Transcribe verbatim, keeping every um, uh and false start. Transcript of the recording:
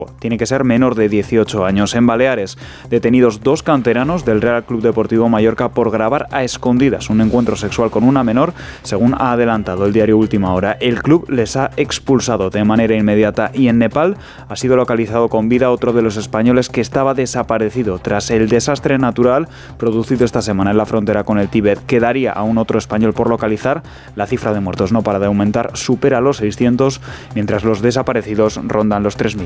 Tiene que ser menor de dieciocho años. En Baleares, detenidos dos canteranos del Real Club Deportivo Mallorca por grabar a escondidas un encuentro sexual con una menor, según ha adelantado el diario Última Hora. El club les ha expulsado de manera inmediata y en Nepal ha sido localizado con vida otro de los españoles que estaba desaparecido tras el desastre natural producido esta semana en la frontera con el Tíbet. Quedaría aún otro español por localizar. La cifra de muertos no para de aumentar, supera los seiscientos, mientras los desaparecidos rondan los tres mil.